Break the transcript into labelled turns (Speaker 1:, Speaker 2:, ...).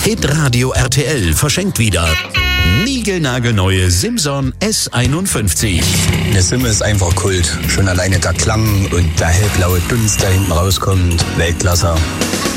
Speaker 1: Hitradio RTL verschenkt wieder niegelnagelneue Simson S51.
Speaker 2: Der Sim ist einfach Kult. Schon alleine der Klang und der hellblaue Dunst, der hinten rauskommt. Weltklasse.